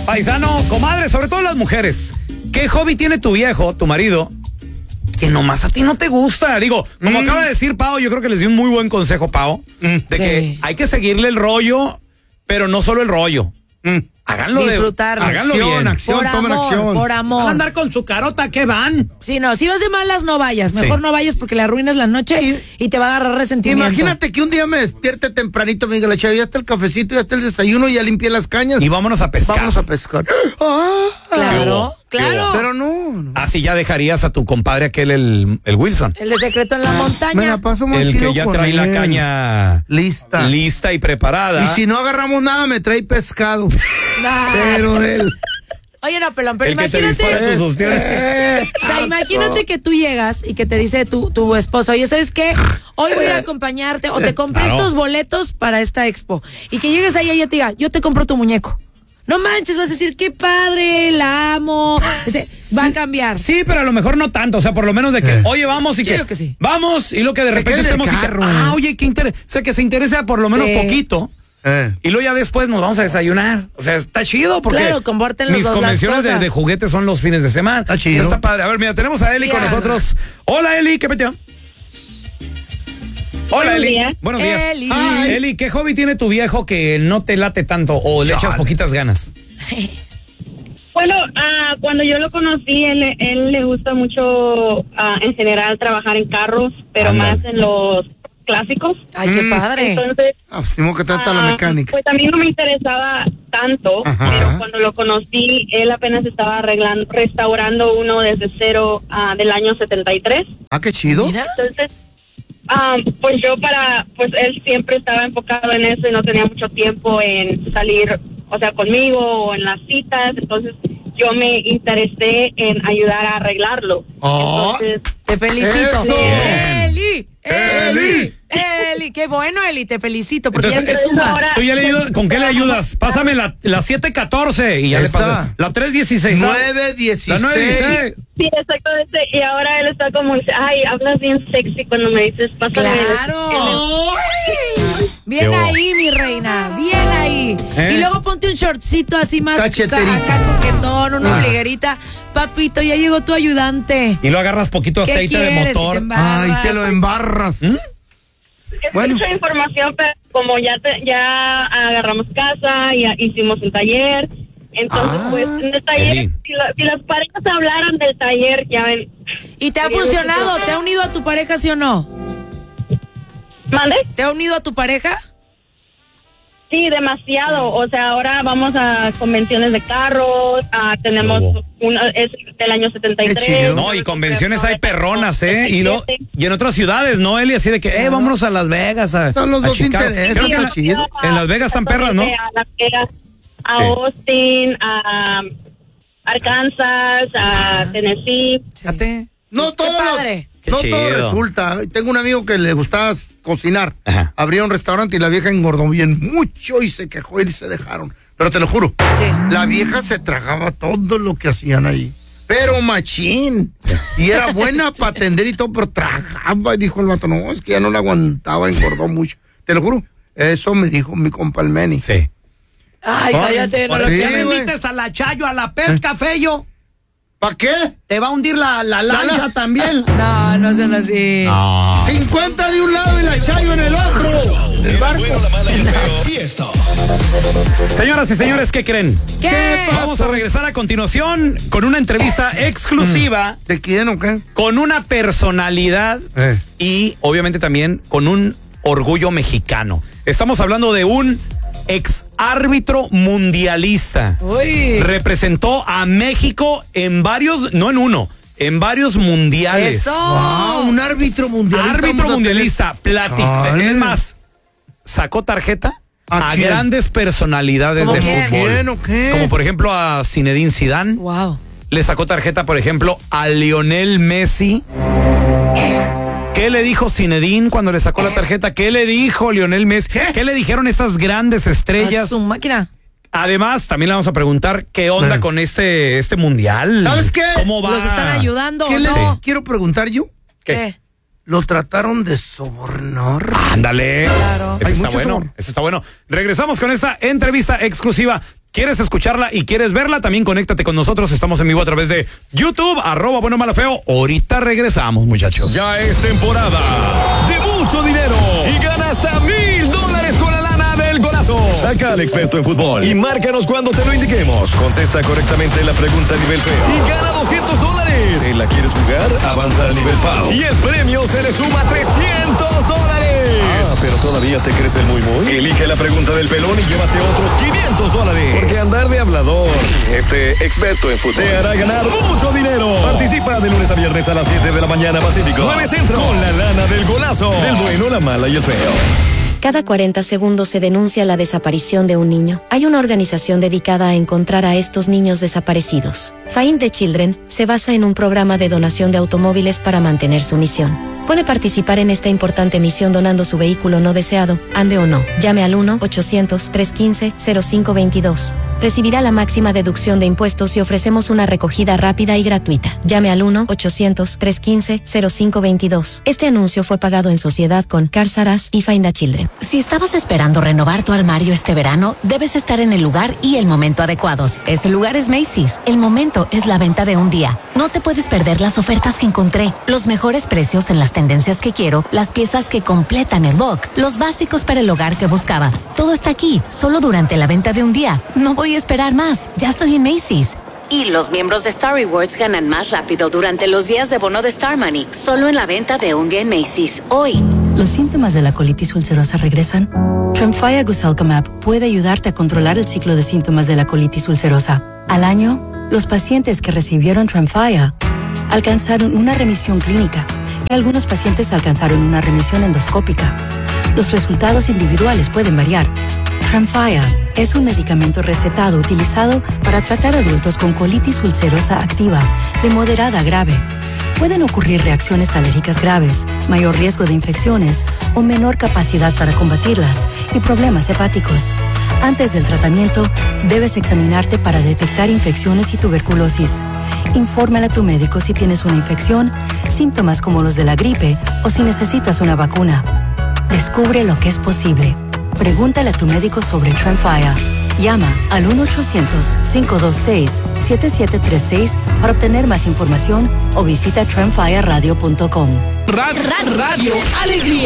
Paisano, comadre, sobre todo las mujeres. ¿Qué hobby tiene tu viejo, tu marido, que nomás a ti no te gusta? Digo, como acaba de decir Pao, yo creo que les di un muy buen consejo, Pao, de que hay que seguirle el rollo, pero no solo el rollo. Háganlo disfrutarlo. Háganlo bien. Acción, por tomen amor, acción. por amor. Van a andar con su carota, ¿qué van? Sí, no, si vas de malas no vayas. Mejor no vayas porque le arruinas la noche y te va a agarrar resentimiento. Imagínate que un día me despierte tempranito, me diga la chava, ya está el cafecito, ya está el desayuno, ya limpié las cañas. Y vámonos a pescar. Vámonos a pescar. Claro, claro. Pero no. Así ya dejarías a tu compadre aquel, el Wilson. El de secreto en la montaña. Me la paso más El chido que ya con trae la él. caña lista y preparada. Y si no agarramos nada, me trae pescado. Nah. Pero él. Oye, no, pelón, pero El que te imagínate. dispara tus ostiones. O sea, imagínate que tú llegas y que te dice tu esposo, oye, ¿sabes qué? Hoy voy a acompañarte o te compré estos boletos para esta expo. Y que llegues ahí y ella te diga, yo te compro tu muñeco. No manches, vas a decir, qué padre, la amo. Va a cambiar. Sí, pero a lo mejor no tanto. O sea, por lo menos de que, oye, vamos y Yo que. creo que sí. Vamos y lo que de Se repente queda en el estemos y que. carro. Oye, qué interés. O sea, que se interesa por lo menos Sí. poquito. Y luego ya después nos vamos a desayunar. O sea, está chido porque Claro, comparten los mis dos las convenciones cosas. de juguetes son los fines de semana. Está chido. Está padre. A ver, mira, tenemos a Eli con Diana. nosotros. Hola, Eli, ¿qué metió? Hola, Buenos Eli. días. Buenos días. Eli. Ay. Eli, ¿qué hobby tiene tu viejo que no te late tanto o le echas poquitas ganas? Bueno, cuando yo lo conocí, él le gusta mucho en general trabajar en carros, pero Ándale. más en los clásicos. Ay, qué padre. Entonces, Tengo que trata la mecánica. pues a mí no me interesaba tanto, Ajá. pero cuando lo conocí, él apenas estaba restaurando uno desde cero del año 73. Qué chido. Mira. Entonces, pues pues él siempre estaba enfocado en eso y no tenía mucho tiempo en salir, o sea, conmigo o en las citas, entonces yo me interesé en ayudar a arreglarlo. Entonces, Te felicito. Eso. Eli, Eli, Eli. Qué bueno, Eli, te felicito porque Entonces, ya te suma. ahora- ¿Tú ya le ayudas? ¿Con qué le ayudas? Pásame la 714 y ya le Esa. paso. La 316. 9:16. La 916. sí, exactamente, y ahora él está como, ay, hablas bien sexy cuando me dices, pásame. Claro. Bien Qué ahí, mi reina, bien ahí. ¿Eh? Y luego ponte un shortcito así más Cacheterito. acá coquetón, una ombliguerita. Papito, ya llegó tu ayudante. Y lo agarras poquito ¿Qué aceite de quieres? motor. Y te embarras. Ay, te lo embarras. Es Bueno. mucha información, pero como ya agarramos casa, ya hicimos un taller, entonces pues en el taller, Eli. si las parejas hablaran del taller, ya ven. ¿Y te ha funcionado? ¿Te ha unido a tu pareja, sí o no? ¿Mande? ¿Te ha unido a tu pareja? Sí, demasiado. O sea, ahora vamos a convenciones de carros, tenemos una, es del año Qué 73. chido. No, y convenciones hay perronas, ¿eh? Y en otras ciudades, ¿no, Eli? Así de que, vámonos a Las Vegas. Son los a dos Chicago. intereses, Creo que está chido. en Las Vegas están perras, ¿no? A Las Vegas, a Sí. Austin, a Arkansas, a Tennessee. Fíjate. No Qué todo, padre. Qué no todo chido. resulta. Tengo un amigo que le gustaba cocinar. Ajá. Abrió un restaurante y la vieja engordó bien mucho y se quejó y se dejaron. Pero te lo juro, Sí. la vieja se tragaba todo lo que hacían ahí. Pero machín. Y era buena para atender y todo, pero tragaba. Y dijo el vato, no, es que ya no la aguantaba, engordó mucho. Te lo juro. Eso me dijo mi compa el Meni. Sí. Ay, cállate, no por lo ahí. Ya quiero. güey. bendites a la Chayo, a la pesca, feyo. ¿Para qué? Te va a hundir la lancha también. No, no sean así. 50 de un lado y la Chayo en el otro. El barco. La mala y el feo. Y esto. Señoras y señores, ¿qué creen? ¿Qué? Vamos a regresar a continuación con una entrevista exclusiva ¿De quién o qué? con una personalidad y obviamente también con un orgullo mexicano. Estamos hablando de un ex árbitro mundialista. Uy. Representó a México en varios, no en uno, en varios mundiales. Eso. Un árbitro mundialista. Árbitro vamos a mundialista, plática. Chale. Es más, sacó tarjeta ¿A a quién? grandes personalidades ¿Cómo de quién? fútbol. ¿Quién o qué? Como por ejemplo a Zinedine Zidane. Wow. Le sacó tarjeta, por ejemplo, a Lionel Messi. ¿Qué le dijo Zinedine cuando le sacó la tarjeta? ¿Qué le dijo Lionel Messi? ¿Qué le dijeron estas grandes A estrellas? su máquina. Además, también le vamos a preguntar qué onda con este mundial. ¿Sabes qué? ¿Cómo va? ¿Los están ayudando ¿Qué o le no? quiero preguntar yo? ¿Qué? ¿Lo trataron de sobornar? Ándale. Claro. Eso Hay está mucho bueno. sabor. Eso está bueno. Regresamos con esta entrevista exclusiva. quieres escucharla y quieres verla, también conéctate con nosotros. Estamos en vivo a través de YouTube, @buenomalafeo. Ahorita regresamos, muchachos. Ya es temporada de mucho dinero y gana hasta $1,000 con la lana del golazo. Saca al experto en fútbol y márcanos cuando te lo indiquemos. Contesta correctamente la pregunta a nivel feo y gana $200. ¿Te la quieres jugar? Avanza al nivel PAO y el premio se le suma $300. Pero todavía te crees el muy. Elige la pregunta del pelón y llévate otros $500. Porque andar de hablador, experto en fútbol, te hará ganar mucho dinero. Participa de lunes a viernes a las 7 de la mañana Pacífico, 9 Centro, con la lana del golazo, del bueno, la mala y el feo. Cada 40 segundos se denuncia la desaparición de un niño. Hay una organización dedicada a encontrar a estos niños desaparecidos. Find the Children se basa en un programa de donación de automóviles para mantener su misión. Puede participar en esta importante misión donando su vehículo no deseado, ande o no. Llame al 1-800-315-0522. Recibirá la máxima deducción de impuestos y ofrecemos una recogida rápida y gratuita. Llame al 1-800-315-0522. Este anuncio fue pagado en sociedad con Cars R Us y Find the Children. Si estabas esperando renovar tu armario este verano, debes estar en el lugar y el momento adecuados. Ese lugar es Macy's. El momento es la venta de un día. No te puedes perder las ofertas que encontré, los mejores precios en las tendencias que quiero, las piezas que completan el look, los básicos para el hogar que buscaba. Todo está aquí, solo durante la venta de un día. No voy a esperar más. Ya estoy en Macy's. Y los miembros de Star Rewards ganan más rápido durante los días de bono de Star Money, solo en la venta de un día en Macy's. Hoy. ¿Los síntomas de la colitis ulcerosa regresan? Tremfya Guselkumab puede ayudarte a controlar el ciclo de síntomas de la colitis ulcerosa. Al año, los pacientes que recibieron Tremfya alcanzaron una remisión clínica y algunos pacientes alcanzaron una remisión endoscópica. Los resultados individuales pueden variar. Tremfya es un medicamento recetado utilizado para tratar adultos con colitis ulcerosa activa de moderada a grave. Pueden ocurrir reacciones alérgicas graves, mayor riesgo de infecciones o menor capacidad para combatirlas y problemas hepáticos. Antes del tratamiento, debes examinarte para detectar infecciones y tuberculosis. Infórmale a tu médico si tienes una infección, síntomas como los de la gripe o si necesitas una vacuna. Descubre lo que es posible. Pregúntale a tu médico sobre Tremfya. Llama al 1-800-526-7736 para obtener más información o visita tremfyaradio.com. Radio Alegría.